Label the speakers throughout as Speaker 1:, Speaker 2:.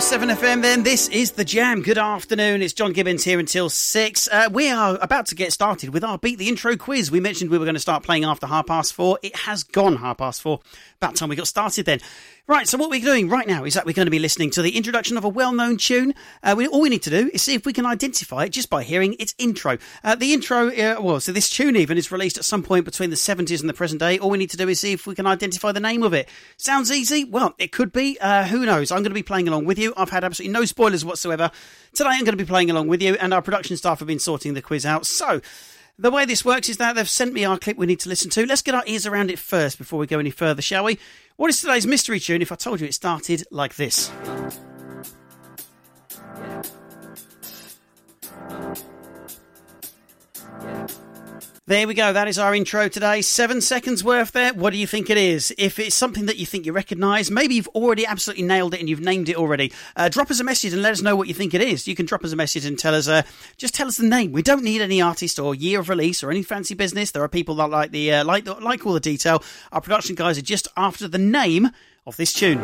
Speaker 1: 107 FM then. This is The Jam. Good afternoon. It's John Gibbons here until 6. We are about to get started with our Beat the Intro quiz. We mentioned we were going to start playing after 4:30. It has gone 4:30. About time we got started then. Right, so what we're doing right now is that we're going to be listening to the introduction of a well-known tune. All we need to do is see if we can identify it just by hearing its intro. The intro, so this tune even is released at some point between the 70s and the present day. All we need to do is see if we can identify the name of it. Sounds easy? Well, it could be. Who knows? I'm going to be playing along with you. I've had absolutely no spoilers whatsoever. Today I'm going to be playing along with you, and our production staff have been sorting the quiz out. So, the way this works is that they've sent me our clip we need to listen to. Let's get our ears around it first before we go any further, shall we? What is today's mystery tune if I told you it started like this? There we go, that is our intro today. 7 seconds worth there. What do you think it is? If it's something that you think you recognise, maybe you've already absolutely nailed it and you've named it already, drop us a message and let us know what you think it is. You can drop us a message and tell us, just tell us the name. We don't need any artist or year of release or any fancy business. There are people that like the like all the detail. Our production guys are just after the name of this tune.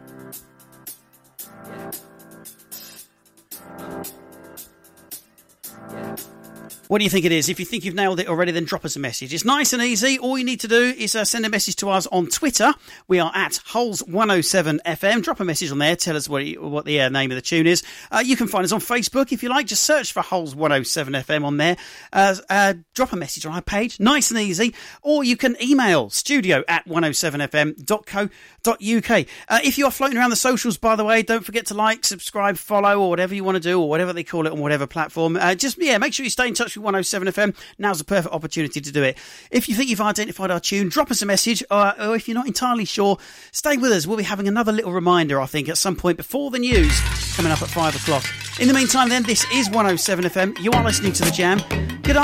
Speaker 1: What do you think it is? If you think you've nailed it already, then drop us a message. It's nice and easy. All you need to do is send a message to us on Twitter. We are at Holes107FM. Drop a message on there. Tell us what the name of the tune is. You can find us on Facebook if you like. Just search for Holes107FM on there. Drop a message on our page. Nice and easy. Or you can email studio@107fm.co.uk. If you are floating around the socials, by the way, don't forget to like, subscribe, follow, or whatever you want to do, or whatever they call it on whatever platform. Make sure you stay in touch with 107 FM. Now's the perfect opportunity to do it. If you think you've identified our tune, drop us a message, or if you're not entirely sure, stay with us. We'll be having another little reminder, I think, at some point before the news, coming up at 5 o'clock. In the meantime, then, this is 107 FM. You are listening to The Jam. Good